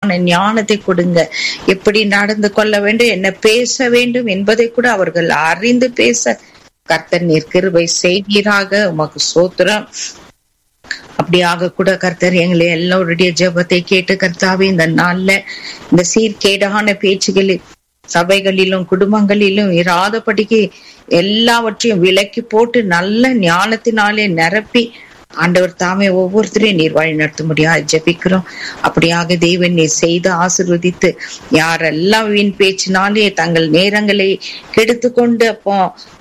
ஞானத்தை கொடுங்க. எப்படி நடந்து கொள்ள வேண்டும், என்ன பேச வேண்டும் என்பதை கூட அவர்கள் அறிந்து பேச கர்த்தர் நீர் கிருபை செய்வீராக. உமக்கு ஸ்தோத்திரம். அப்படியாக கூட கர்த்தர் எங்களை எல்லோருடைய ஜெபத்தை கேட்டு கர்த்தாவே இந்த நாள்ல இந்த சீர்கேடான பேச்சுகளில் சபைகளிலும் குடும்பங்களிலும் இராதபடிக்கு எல்லாவற்றையும் விலக்கி போட்டு நல்ல ஞானத்தினாலே நிரப்பி ஆண்டவர் தாமே ஒவ்வொருத்தரையும் நீர் வழி நடத்த முடியாது ஜெபிக்கிறோம். அப்படியாக தேவன் நீர் செய்து ஆசீர்வதித்து யாரெல்லாம் வீண் பேச்சினாலே தங்கள் நேரங்களை கெடுத்து கொண்டு அப்போ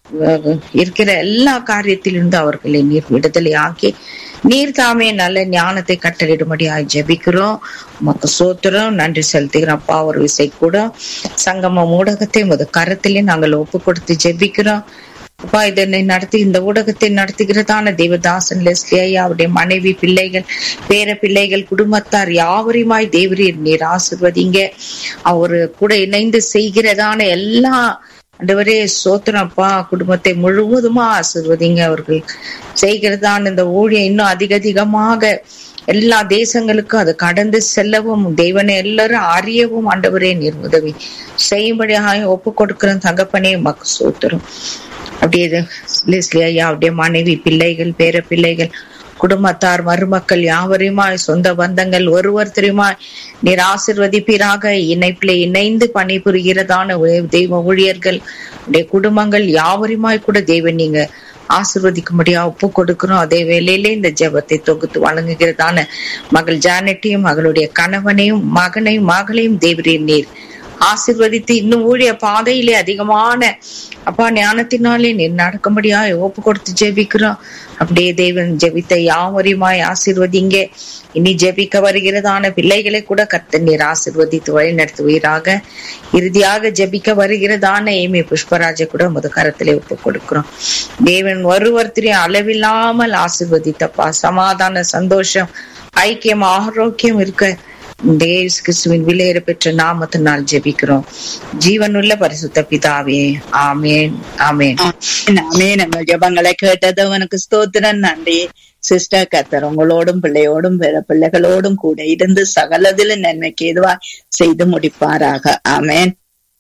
இருக்கிற எல்லா காரியத்திலிருந்து அவர்களை நீர் விடுதலை ஆக்கி நீர் தாமே நல்ல ஞானத்தை கட்டளிடும்படியாக ஜெபிக்கிறோம். உமக்கு ஸ்தோத்திரம், நன்றி செலுத்துகிறோம். அப்பா ஒரு விசை கூட சங்கமம் ஊடகத்தை முத கரத்திலே நாங்கள் ஒப்பு கொடுத்து ஜெபிக்கிறோம். அப்பா இதனை நடத்தி இந்த ஊடகத்தை நடத்துகிறதான தேவதாசன் லெஸ்லி ஐயா, அவருடைய மனைவி, பிள்ளைகள், பேர பிள்ளைகள், குடும்பத்தார் யாவரையுமாய் தேவரீர் நீர் ஆசீர்வதிங்க. அவரு கூட இணைந்து செய்கிறதான எல்லா ஆண்டவரே சோத்திரப்பா குடும்பத்தை முழுவதுமா ஆசீர்வதிங்க. அவர்கள் செய்கிறதான இந்த ஊழியம் இன்னும் அதிகமாக எல்லா தேசங்களுக்கும் அது கடந்து செல்லவும் தேவனை எல்லாரும் அறியவும் ஆண்டவரே நீர் உதவி செய்யும்படியாக ஒப்பு கொடுக்கிற தகப்பனே உமக்கு ஸ்தோத்திரம். அப்படியே லெஸ்லி ஐயா, அவருடைய மனைவி, பிள்ளைகள், பேர பிள்ளைகள், குடும்பத்தார், மருமக்கள் யாவரையுமாய் சொந்த பந்தங்கள் ஒருவருத்தரையுமாய் நீர் ஆசீர்வதிப்பீராக. இணைப்பிலே இணைந்து பணிபுரிகிறதான தெய்வ ஊழியர்கள் குடும்பங்கள் யாவரையுமாய் கூட தேவன் நீங்க ஆசீர்வதிக்கும்படியா ஒப்பு கொடுக்கிறோம். அதே வேளையிலே இந்த ஜெபத்தை தொகுத்து வழங்குகிறதான மகள் ஜானட்டையும் மகளுடைய கணவனையும் மகனையும் மகளையும் தேவரீர் நீர் ஆசீர்வதித்து இன்னும் ஊழிய பாதையிலே அதிகமான அப்பா ஞானத்தினாலே நீர் நடக்கும்படியா ஒப்பு கொடுத்து ஜெபிக்கிறோம். அப்படியே தேவன் ஜெபித்த யாவரையுமாய் ஆசீர்வதிங்க. இனி ஜெபிக்க வருகிறதான பிள்ளைகளை கூட கர்த்தர் நீர் ஆசீர்வதித்து வழி நடத்துவீராக. இறுதியாக ஜெபிக்க வருகிறதான ஏமி புஷ்பராஜை கூட முத கரத்திலே ஒப்பு கொடுக்கிறோம். தேவன் ஒருவர்த்தரையும் அளவில்லாமல் ஆசீர்வதித்தப்பா சமாதான, சந்தோஷம், ஐக்கியம், ஆரோக்கியம் இருக்க இயேசு கிறிஸ்துவின் விலையேற பெற்ற நாமத்தினால் ஜெபிக்கிறோம் ஜீவனுள்ள பரிசுத்த பிதாவே, ஆமேன், ஆமேன், ஆமேன். நம்ம ஜெபங்களை கேட்டது உனக்கு ஸ்தோத்திரம், நன்றி சிஸ்டர். கர்த்தர் உங்களோடும் பிள்ளையோடும் பிள்ளைகளோடும் கூட இருந்து சகலதிலும் நன்மைக்கு ஏதுவா செய்து முடிப்பாராக. ஆமேன்,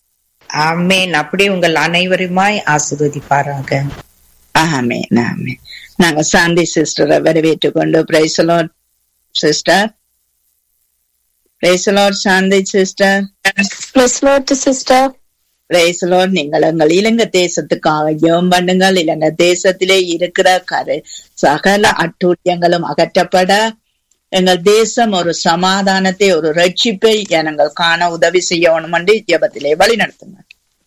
ஆமேன். அப்படியே உங்கள் அனைவருமாய் ஆசீர்வதிப்பாராக. ஆமேன், ஆமேன். நாங்க சாந்தி சிஸ்டரை வரவேற்றுக் கொண்டு praise the Lord sister. Praise the Lord, Shanti sister. Praise the Lord, sister. Praise the Lord. நீங்கள் எங்கள் இலங்கை தேசத்துக்காக ஜெபம் பண்ணுங்கள். இலங்கை தேசத்திலே இருக்கிற சகல அட்டூழியங்களும் அகற்றப்பட எங்கள் தேசம் ஒரு சமாதானத்தை, ஒரு ரட்சிப்பை ஜனங்கள் காண உதவி செய்யணும் என்று ஜெபத்திலே வழி நடத்துங்க.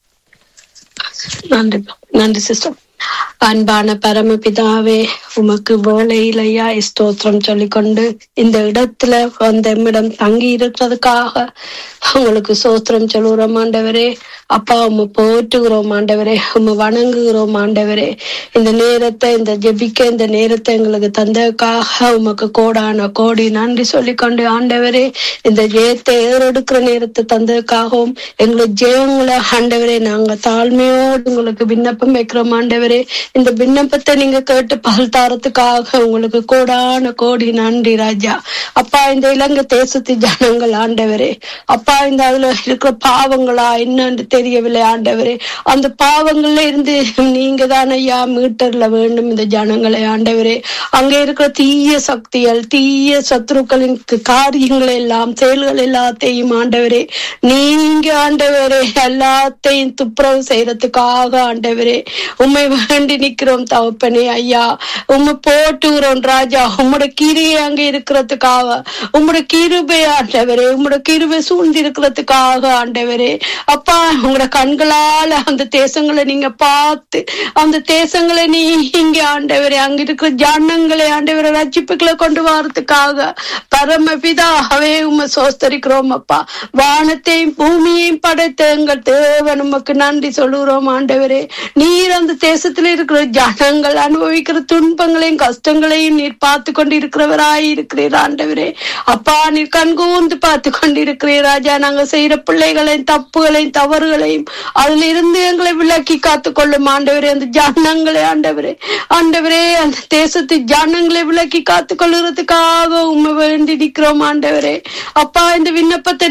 நன்றி சிஸ்டர். அன்பான பரமபிதாவே, உமக்கு வேலையிலையா ஸ்தோத்திரம் சொல்லிக்கொண்டு இந்த இடத்துல அந்த தங்கி இருக்கிறதுக்காக உங்களுக்கு ஸ்தோத்திரம் சொல்லுகிறோம் ஆண்டவரே. அப்பா உம்மை போற்றுகிறோம் ஆண்டவரே, உம்மை வணங்குகிறோம் ஆண்டவரே. இந்த நேரத்தை, இந்த ஜெபிக்க இந்த நேரத்தை எங்களுக்கு தந்ததுக்காக உமக்கு கோடான கோடி நன்றி சொல்லிக்கொண்டு ஆண்டவரே, இந்த ஜெயத்தை ஏறெடுக்கிற நேரத்தை தந்ததுக்காகவும் எங்களுக்கு ஜெயங்களை ஆண்டவரே நாங்க தாழ்மையோடு உங்களுக்கு விண்ணப்பம் வைக்கிறோம் ஆண்டவரே. இந்த விண்ணப்பத்தை நீங்க கேட்டு பல் தாரத்துக்காக உங்களுக்கு கோடான கோடி நன்றி ராஜா. அப்பா இந்த இலங்கை தேசத்து ஜனங்கள் ஆண்டவரே, அப்பா இந்த அதுல இருக்கிற பாவங்களா என்னன்னு தெரியவில்லை ஆண்டவரே. அந்த பாவங்கள்ல இருந்து நீங்க தான் ஐயா மீட்டர்ல வேண்டும் இந்த ஜனங்களை ஆண்டவரே. அங்க இருக்கிற தீய சக்திகள், தீய சத்ருக்களின் காரியங்கள் எல்லாம், செயல்கள் எல்லாத்தையும் ஆண்டவரே நீங்க ஆண்டவரே எல்லாத்தையும் துப்புரவு செய்யறதுக்காக ஆண்டவரே உம்மை வேண்டி நிக்கிறோம் தகப்பனே. ஐயா உம்மை போட்டுகிறோம் ராஜா. உம்மோட கிரியை அங்க இருக்கிறதுக்காக, உம்மோட கிருபை ஆண்டவரே, உம்மோட கிருபை சூழ்ந்து இருக்கிறதுக்காக ஆண்டவரே. அப்பா உங்களோட கண்களால அந்த தேசங்களை நீங்க பார்த்து, அந்த தேசங்களை நீங்க ஆண்டவரே அங்க இருக்கிற ஜனங்களை ஆண்டவரை ரட்சிப்புகளை கொண்டு வரதுக்காக பரமபிதாவே உம்மை சோஸ்தரிக்கிறோம் அப்பா. வானத்தையும் பூமியையும் படைத்த எங்கள் தேவன் உமக்கு நன்றி சொல்லுகிறோம் ஆண்டவரே. நீர் அந்த தேசத்துல இருக்கிற ஜனங்கள் அனுபவிக்கிற துன்பங்களையும் கஷ்டங்களையும் நீர் பார்த்து கொண்டு இருக்கிறவராய் இருக்கிறீர் ஆண்டவரே. அப்பா நீர் கண்கூர்ந்து பார்த்து கொண்டிருக்கிறீர் ராஜா. நாங்க செய்யற பிள்ளைகளையும் தப்புகளையும் தவறுகளையும் அதுல இருந்து எங்களை விலக்கி காத்து கொள்ளும் ஆண்டவரே. அந்த ஜனங்களை ஆண்டவரே ஆண்டவரே அந்த தேசத்து ஜனங்களை விலக்கி காத்து கொள்ளுறதுக்காக உண்மை வேண்டி நிற்கிறோம் ஆண்டவரே. அப்பா இந்த விண்ணப்பத்தை